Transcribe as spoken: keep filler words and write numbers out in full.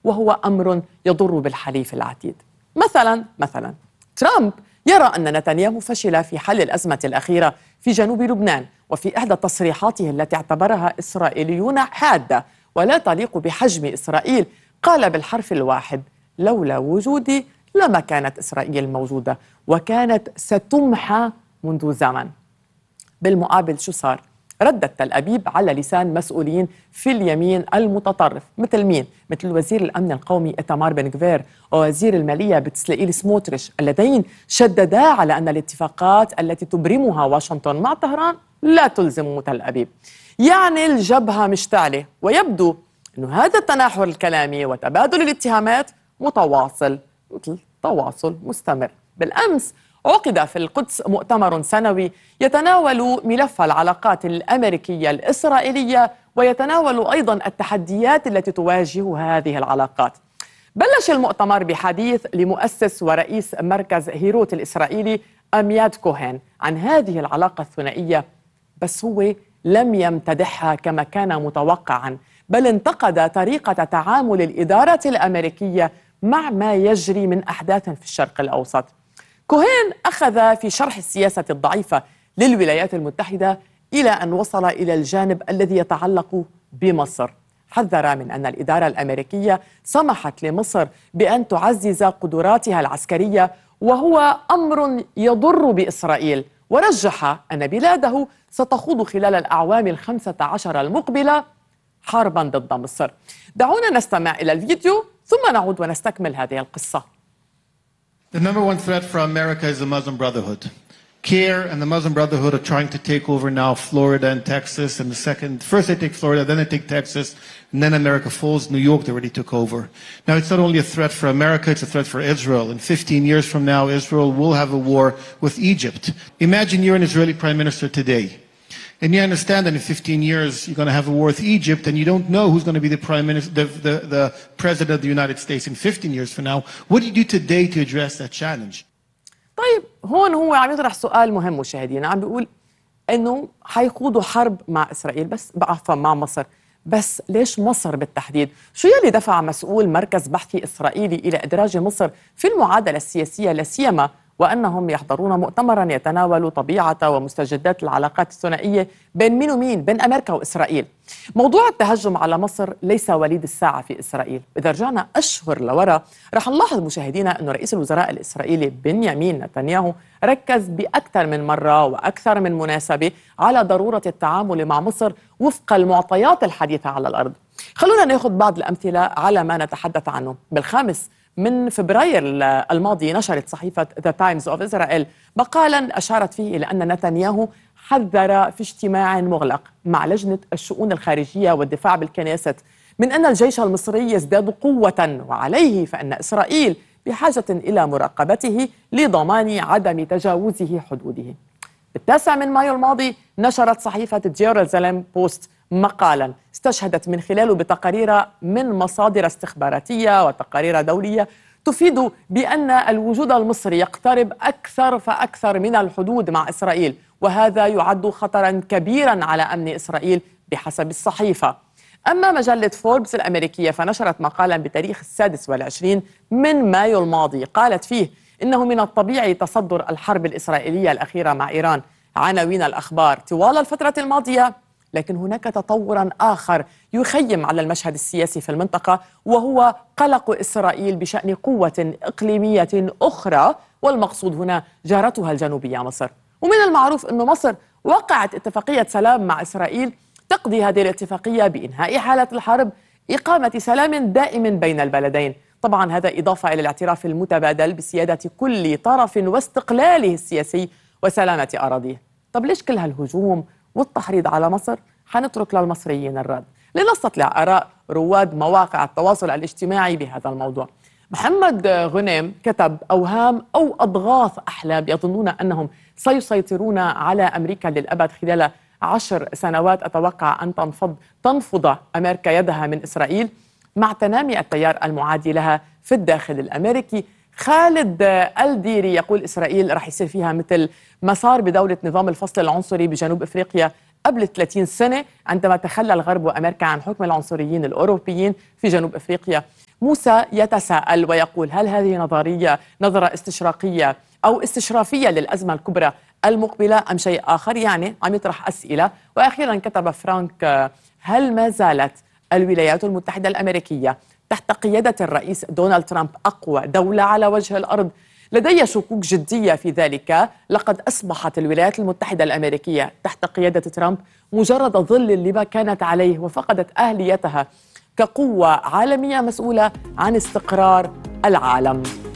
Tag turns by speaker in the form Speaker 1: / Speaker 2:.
Speaker 1: وهو أمر يضر بالحليف العتيد. مثلا مثلا ترامب يرى أن نتنياهو فشل في حل الأزمة الأخيرة في جنوب لبنان، وفي إحدى تصريحاته التي اعتبرها إسرائيليون حادة ولا تليق بحجم إسرائيل قال بالحرف الواحد: لولا وجودي لما كانت إسرائيل موجودة، وكانت ستمحى منذ زمن. بالمقابل شو صار؟ ردت تل أبيب على لسان مسؤولين في اليمين المتطرف، مثل مين؟ مثل وزير الأمن القومي إيتامار بن غفير ووزير المالية بتسلائيل سموتريش، اللذين شددا على أن الاتفاقات التي تبرمها واشنطن مع طهران لا تلزم تل أبيب. يعني الجبهة مشتعلة، ويبدو أن هذا التناحر الكلامي وتبادل الاتهامات متواصل مثل تواصل مستمر. بالأمس عقد في القدس مؤتمر سنوي يتناول ملف العلاقات الأمريكية الإسرائيلية، ويتناول أيضا التحديات التي تواجه هذه العلاقات. بلش المؤتمر بحديث لمؤسس ورئيس مركز هيروت الإسرائيلي أمياد كوهين عن هذه العلاقة الثنائية، بس هو لم يمتدحها كما كان متوقعا، بل انتقد طريقة تعامل الإدارة الأمريكية مع ما يجري من أحداث في الشرق الأوسط. كوهين أخذ في شرح السياسة الضعيفة للولايات المتحدة إلى أن وصل إلى الجانب الذي يتعلق بمصر. حذر من أن الإدارة الأمريكية سمحت لمصر بأن تعزز قدراتها العسكرية، وهو أمر يضر بإسرائيل، ورجح أن بلاده ستخوض خلال الأعوام الخمسة عشر المقبلة حربا ضد مصر. دعونا نستمع إلى الفيديو ثم نعود ونستكمل هذه القصة.
Speaker 2: The number one threat for America is the Muslim Brotherhood. CAIR and the Muslim Brotherhood are trying to take over now Florida and Texas, and the second, first they take Florida, then they take Texas, and then America Falls, New York, they already took over. Now it's not only a threat for America, it's a threat for Israel. In fifteen years from now, Israel will have a war with Egypt. Imagine you're an Israeli prime minister today, and you understand that in fifteen years you're going to have a war with Egypt, and you don't know who's going to be the prime minister, the, the, the president of the United States in fifteen years from now. What do you do today to address that challenge?
Speaker 1: طيب هون هو عم يطرح سؤال مهم مشاهدينا، عم بيقول انه حيخوضوا حرب مع اسرائيل، بس عفوا مع مصر، بس ليش مصر بالتحديد؟ شو يلي دفع مسؤول مركز بحثي اسرائيلي الى ادراج مصر في المعادله السياسيه، لا سيما وأنهم يحضرون مؤتمرا يتناول طبيعة ومستجدات العلاقات الثنائية بين مين ومين، بين أمريكا وإسرائيل. موضوع التهجم على مصر ليس وليد الساعة في إسرائيل. إذا رجعنا أشهر لورا رح نلاحظ مشاهدينا أن رئيس الوزراء الإسرائيلي بنيامين نتنياهو ركز بأكثر من مرة وأكثر من مناسبة على ضرورة التعامل مع مصر وفق المعطيات الحديثة على الأرض. خلونا نأخذ بعض الأمثلة على ما نتحدث عنه. بالخامس من فبراير الماضي نشرت صحيفة The Times of Israel مقالا أشارت فيه إلى أن نتنياهو حذر في اجتماع مغلق مع لجنة الشؤون الخارجية والدفاع بالكنيست من أن الجيش المصري يزداد قوة، وعليه فإن إسرائيل بحاجة إلى مراقبته لضمان عدم تجاوزه حدوده. بالتاسع من مايو الماضي نشرت صحيفة جيروزاليم بوست مقالا استشهدت من خلاله بتقارير من مصادر استخباراتية وتقارير دولية تفيد بأن الوجود المصري يقترب أكثر فأكثر من الحدود مع إسرائيل، وهذا يعد خطرا كبيرا على أمن إسرائيل بحسب الصحيفة. أما مجلة فوربس الأمريكية فنشرت مقالا بتاريخ السادس والعشرين من مايو الماضي قالت فيه إنه من الطبيعي تصدر الحرب الإسرائيلية الأخيرة مع إيران عناوين الأخبار طوال الفترة الماضية، لكن هناك تطورا آخر يخيم على المشهد السياسي في المنطقة، وهو قلق إسرائيل بشأن قوة إقليمية أخرى، والمقصود هنا جارتها الجنوبية مصر. ومن المعروف أن مصر وقعت اتفاقية سلام مع إسرائيل تقضي هذه الاتفاقية بإنهاء حالة الحرب، إقامة سلام دائم بين البلدين. طبعا هذا إضافة إلى الاعتراف المتبادل بسيادة كل طرف واستقلاله السياسي وسلامة أراضيه. طب ليش كل هالهجوم والتحريض على مصر؟ حنترك للمصريين الرد. لنستطلع آراء رواد مواقع التواصل الاجتماعي بهذا الموضوع. محمد غنيم كتب: أوهام أو أضغاث أحلام يظنون أنهم سيسيطرون على أمريكا للأبد خلال عشر سنوات. أتوقع أن تنفض تنفض أمريكا يدها من إسرائيل مع تنامي التيار المعادي لها في الداخل الأمريكي. خالد الديري يقول: إسرائيل رح يصير فيها مثل ما صار بدولة نظام الفصل العنصري بجنوب إفريقيا قبل ثلاثين سنة عندما تخلى الغرب وأمريكا عن حكم العنصريين الأوروبيين في جنوب إفريقيا. موسى يتساءل ويقول: هل هذه نظرية نظرة استشراقية أو استشرافية للأزمة الكبرى المقبلة أم شيء آخر؟ يعني عم يطرح أسئلة. وأخيرا كتب فرانك: هل ما زالت الولايات المتحدة الأمريكية تحت قيادة الرئيس دونالد ترامب أقوى دولة على وجه الأرض؟ لدي شكوك جدية في ذلك. لقد أصبحت الولايات المتحدة الأمريكية تحت قيادة ترامب مجرد ظل لما كانت عليه، وفقدت أهليتها كقوة عالمية مسؤولة عن استقرار العالم.